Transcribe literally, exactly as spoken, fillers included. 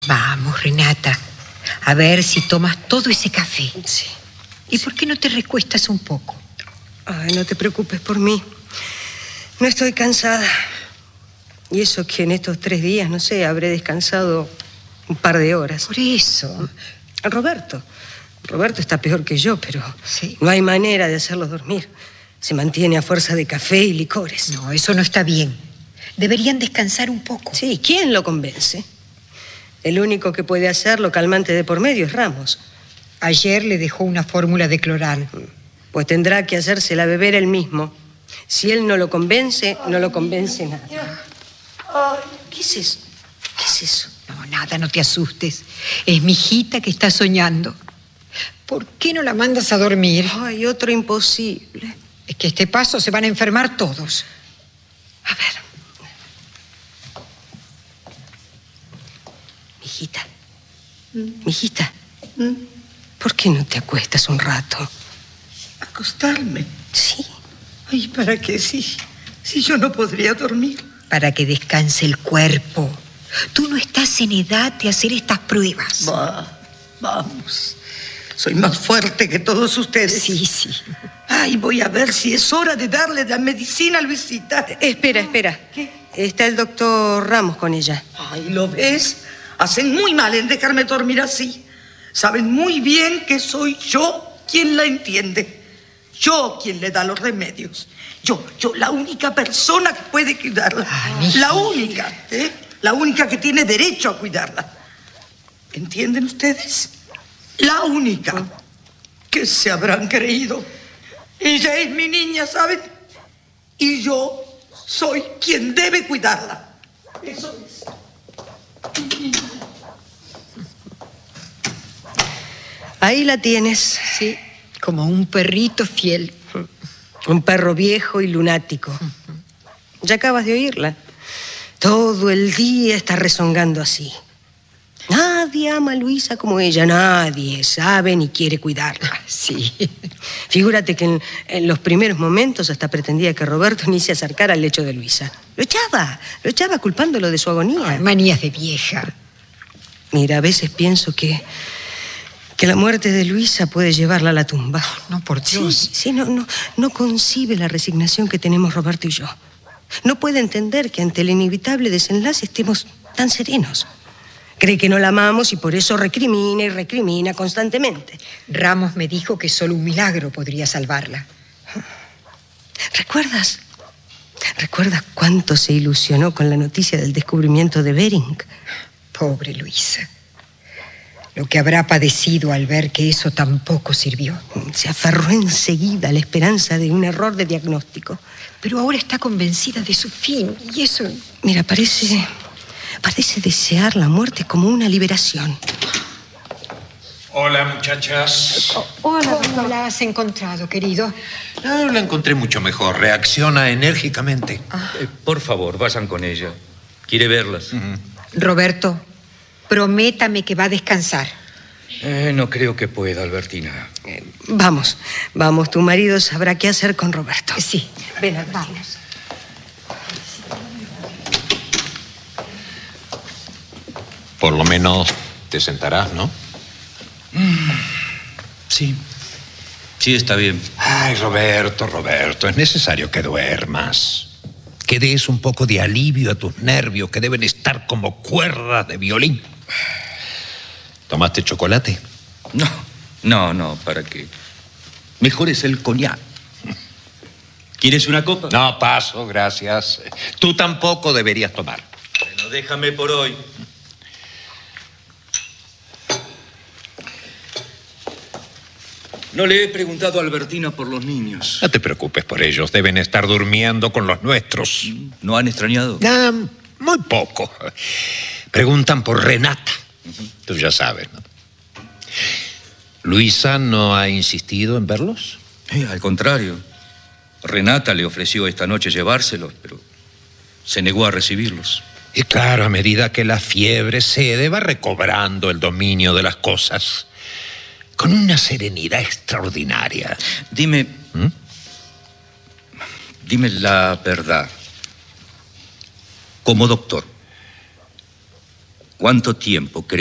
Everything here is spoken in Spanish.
Vamos, Renata. A ver si tomas todo ese café. Sí. ¿Y por qué no te recuestas un poco? Ay, no te preocupes por mí. No estoy cansada. Y eso que en estos tres días, no sé, habré descansado un par de horas. Por eso. Roberto. Roberto está peor que yo, pero sí. No hay manera de hacerlo dormir. Se mantiene a fuerza de café y licores. No, eso no está bien. Deberían descansar un poco. Sí, ¿quién lo convence? El único que puede hacerlo calmante de por medio es Ramos. Ayer le dejó una fórmula de cloral. Pues tendrá que hacérsela beber él mismo. Si él no lo convence, no lo convence nada. ¿Qué es eso? ¿Qué es eso? No, nada, no te asustes. Es mi hijita que está soñando. ¿Por qué no la mandas a dormir? Ay, otro imposible. Es que a este paso se van a enfermar todos. A ver. Mijita. Mijita. ¿Por qué no te acuestas un rato? ¿Acostarme? Sí. Ay, ¿para qué? Si, si yo no podría dormir. Para que descanse el cuerpo. Tú no estás en edad de hacer estas pruebas. Va, vamos. Soy más fuerte que todos ustedes. Sí, sí. Ay, voy a ver si es hora de darle la medicina a Luisita. Espera, espera. ¿Qué? Está el doctor Ramos con ella. Ay, ¿lo ves? Hacen muy mal en dejarme dormir así. Saben muy bien que soy yo quien la entiende. Yo quien le da los remedios. Yo, yo, la única persona que puede cuidarla. Ay, la única, ¿eh? La única que tiene derecho a cuidarla. ¿Entienden ustedes? La única. ¿Qué se habrán creído? Ella es mi niña, ¿saben? Y yo soy quien debe cuidarla. Eso es. Ahí la tienes. Sí, como un perrito fiel. Un perro viejo y lunático. Ya acabas de oírla. Todo el día está rezongando así. Nadie ama a Luisa como ella. Nadie sabe ni quiere cuidarla. Sí. Figúrate que en, en los primeros momentos hasta pretendía que Roberto ni se acercara al lecho de Luisa. Lo echaba, lo echaba culpándolo de su agonía. Ay, manías de vieja. Mira, a veces pienso que... que la muerte de Luisa puede llevarla a la tumba. No, por Dios. Sí, sí, no, no, no concibe la resignación que tenemos Roberto y yo. No puede entender que ante el inevitable desenlace estemos tan serenos. Cree que no la amamos y por eso recrimina y recrimina constantemente. Ramos me dijo que solo un milagro podría salvarla. ¿Recuerdas? ¿Recuerdas cuánto se ilusionó con la noticia del descubrimiento de Bering? Pobre Luisa. Lo que habrá padecido al ver que eso tampoco sirvió. Se aferró enseguida a la esperanza de un error de diagnóstico. Pero ahora está convencida de su fin, y eso... Mira, parece... parece desear la muerte como una liberación. Hola, muchachas. Hola, ¿cómo la has encontrado, querido? No, la encontré mucho mejor. Reacciona enérgicamente. Ah. Eh, por favor, vayan con ella. Quiere verlas. Uh-huh. Roberto, prométame que va a descansar. Eh, no creo que pueda, Albertina. Eh, vamos, vamos, tu marido sabrá qué hacer con Roberto. Sí. Ven, Albertina. Por lo menos te sentarás, ¿no? Mm, sí. Sí, está bien. Ay, Roberto, Roberto, es necesario que duermas. Que des un poco de alivio a tus nervios, que deben estar como cuerdas de violín. ¿Tomaste chocolate? No, no, no, ¿para qué? Mejor es el coñac. ¿Quieres una copa? No, paso, gracias. Tú tampoco deberías tomar. Bueno, déjame por hoy. No le he preguntado a Albertina por los niños. No te preocupes por ellos, deben estar durmiendo con los nuestros. ¿No han extrañado? Ah, muy poco. Preguntan por Renata. Uh-huh. Tú ya sabes, ¿no? ¿Luisa no ha insistido en verlos? Eh, al contrario. Renata le ofreció esta noche llevárselos, pero se negó a recibirlos. Y claro, a medida que la fiebre cede, va recobrando el dominio de las cosas. Con una serenidad extraordinaria. Dime... ¿Mm? Dime la verdad. Como doctor, ¿Cuánto tiempo cree